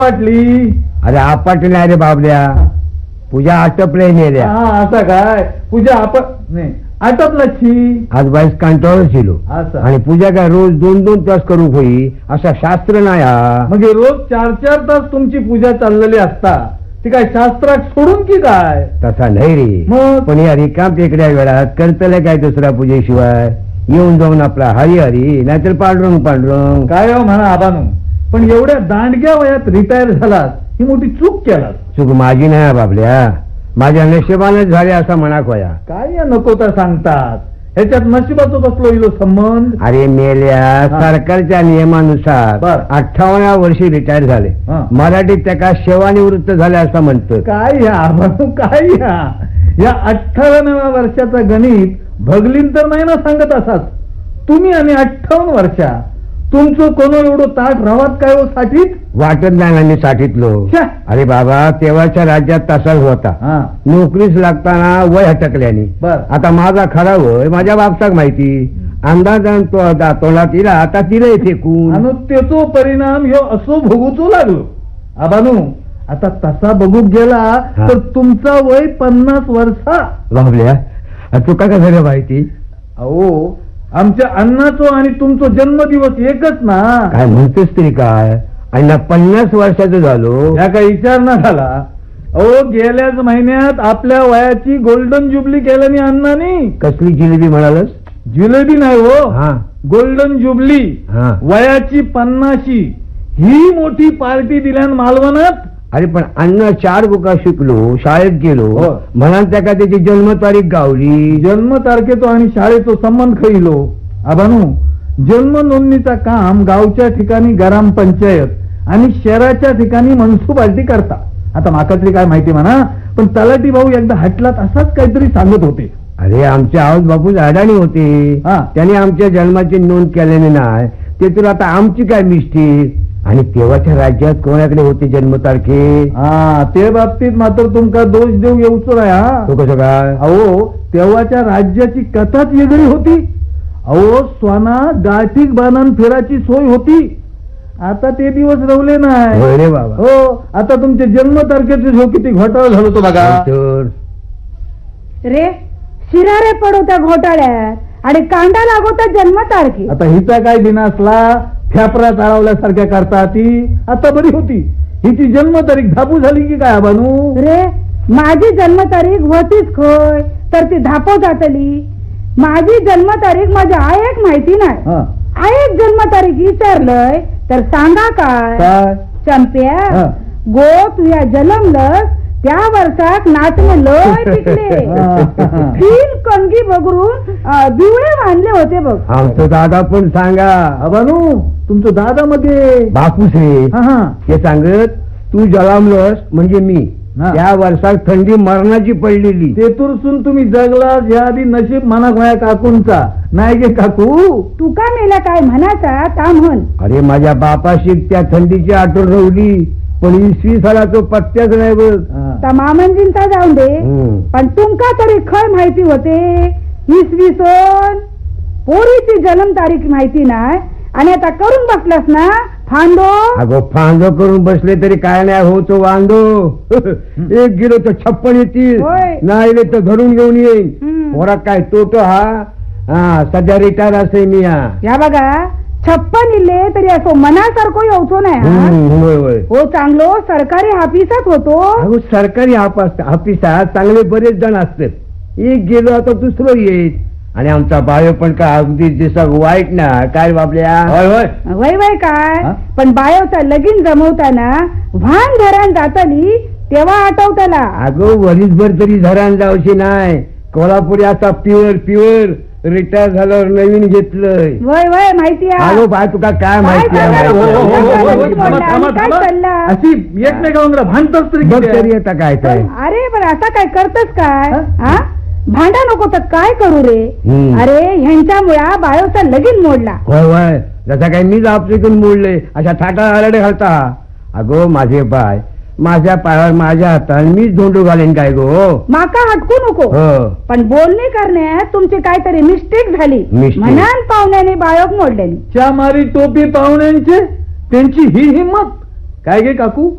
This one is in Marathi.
वाटली? अरे आपटली नाही रे बाबल्या, पूजा आटपले नेल्या. असं काय? पूजा नाही आटपलाची. आज बाईस कंटाळून शिलो असं. आणि पूजा काय रोज 2-2 तास करू होई असा शास्त्र नाही हा. म्हणजे रोज 4-4 तास तुमची पूजा चाललेली असता ती काय शास्त्रात सोडून की काय? तसा नाही रे, मग? पण या रिकाम टेकड्या वेळात करतले काय दुसऱ्या पूजेशिवाय? येऊन जाऊन आपला हरी हरी नाहीतर पांडुरंग पांडुरंग. काय हो म्हणा आबानू, पण एवढ्या दांडग्या वयात रिटायर झालात ही मोठी चूक केलात. चूक माझी नाही बाबल्या, माझ्या नशिबानेच झाले असा म्हणा खोया. काय या नको तर सांगतात, ह्याच्यात नशिबाचा कसलो इलो संबंध? अरे मेल्या, सरकारच्या नियमानुसार बर. 58व्या वर्षी रिटायर झाले. हा. मराठीत त्याका सेवानिवृत्त झाले असं म्हणतं. काय या आबानू, काय या 58व्या वर्षाचा गणित भगलीन तर नाही ना सांगत असाच तुम्ही? आणि 58 वर्षा तुमचं कोण एवढं ताट रावात काय हो साठीत? वाटत नाही ना मी साठीतलो. छ्या. अरे बाबा, तेव्हाच्या राज्यात तसाच होता. नोकरीच लागताना वय हटकल्याने. बर. आता माझा खरा वय माझ्या बापसाक माहिती. अंदाजान तो तोंडात तिला आता तिला फेकून आणि त्याचो परिणाम ह्यो असो भोगूचो लागलो. आबानू, आता तसा बघू गेला तर तुमचा वय 50 वर्षा. बाबल्या, तू काय झालं माहिती? अहो, आमच्या अण्णाचो आणि तुमचो जन्मदिवस एकच ना. काय म्हणतेस तरी काय? आणि ना 50 वर्षाचं झालो. ह्या काही विचार ना झाला? अहो, गेल्याच महिन्यात आपल्या वयाची गोल्डन जुबली केल्यानी अण्णानी. कसली जिलेबी म्हणालस? जिलेबी नाही हो, हा गोल्डन जुबली. हा. वयाची 50शी ही मोठी पार्टी दिल्यान मालवणात. अरे पण अण्णा 4 बुका शिकलो, शाळेत गेलो, हो. म्हणा त्या त्याची जन्मतारीख गावली. जन्म तारखेचो आणि शाळेचो संबंध खैलो. आबानू, जन्म नोंदणीचा काम गावच्या ठिकाणी ग्रामपंचायत आणि शहराच्या ठिकाणी म्युन्सिपाल्टी करता. आता माका तरी काय माहिती म्हणा, पण तलाठी भाऊ एकदा हटलात असाच काहीतरी सांगत होते. अरे आमचे आऊस बापू अडाणी होते, हा. त्यांनी आमच्या जन्माची नोंद केल्याने नाही. ते तुला आता आमची काय मिस्टेक? आणि तेव्हाच्या राज्यात कोणाकडे होते जन्मतारखे? ते बाबतीत मात्र तुमका दोष देऊ येऊच नाही. तो कसं काय? अहो, तेव्हाच्या राज्याची कथाच वेगळी होती. अहो, स्वाना गाठीक बाणन फिराची सोय होती. आता ते दिवस रवले नाही. होय रे बाबा. हो, आता तुमच्या जन्म तारखेचे जो किती घोटाळा झालो तो बघा. तर रे शिरा रे पडो त्या घोटाळ्यात आणि कांदा लागो त्या जन्मतारखे. आता हिचा काय दिन असला, फॅपरा चाळवल्यासारख्या करता ती आता बरी होती. हिची जन्मतारीख धापू झाली की काय बानू? रे माझी जन्मतारीख होतीच खोय तर ती धापो जातली. माझी जन्मतारीख माझ्या आईक माहिती नाही. आईक जन्मतारीख विचारलंय तर सांगा काय? काय? चंप्या, गो तुया जन्मलस त्या वर्षात नाचणं लय पिकले. 3 कणगी बघरून दिवळे बांधले होते बघ. आमचं दादा पण सांगा. अबानू, तुमचं दादा मध्ये बापूस रे, ते सांगत तू जलामलस म्हणजे मी. त्या वर्षात थंडी मरणाची पडलेली. तेथून तुम्ही जगला या आधी नशीब म्हणा माझ्या काकूंचा नाही गे काकू. तू का मेला काय म्हणाचा ता म्हण. अरे माझ्या बापाशी त्या थंडीची आठवण रवली, पण 20 सालाचं पत्त्याच नाही बघ. त्या मामंजींचा जाऊन दे, पण तुमका तरी खय माहिती होते? 20 सन पोरीची जन्म तारीख माहिती नाही आणि आता करून बसलास ना फांदो. अगो फांदो करून बसले तरी काय नाही होतो वांदो. 1 किलो तर 56 येतील, होय. नाही तर घरून घेऊन येईन. पोरा काय तो हा सध्या रिटायर असे मी. या बघा 56 इले तरी असो मनासारखं येऊचो नाही. होय होय. हो, चांगलो सरकारी ऑफिसात होतो. अगो सरकारी ऑफिसात चांगले बरेच जण असतात. एक गेलो आता दुसरं येईल. आणि आमचा बायो पण काय अगदी दिसक वाईट ना काय बाबल्या. वय वय काय, पण बायोचा लगीन जमवताना व्हान घरान जातली तेव्हा आठवताला. अगो वरीसभर तरी धरान जावशी नाही. कोल्हापुरी आता प्युअर रिटायर झाल्यावर नवीन घेतलंय. वय वय माहिती अगो बाय तुका काय माहिती अशी एकमेकांकडे भांडतच तरी बघ किती तरी आहे? आता काय काय. अरे पण आता काय करतस काय? भांडा नको तर काय करू रे? अरे ह्यांच्यामुळे बायोचा लगीन मोडला. होय होय, जसा काय मीच आपसून मोडले अशा थाटा आलाडे घालता. अगो माझे पाय माझ्या पायावर माझ्या हातात मीच धोंडू घालेन काय गो? माका हटकू नको. पण बोलणी करण्यात तुमची काहीतरी मिस्टेक झाली. म्हणान पाहुण्याने बायोक मोडलेली. च्या मारी टोपी पाहुण्यांचे त्यांची ही हिंमत काय गे काकू?